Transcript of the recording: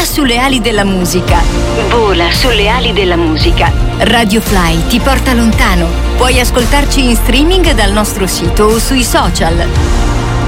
sulle ali della musica. Vola sulle ali della musica. Radio Fly ti porta lontano. Puoi ascoltarci in streaming dal nostro sito o sui social.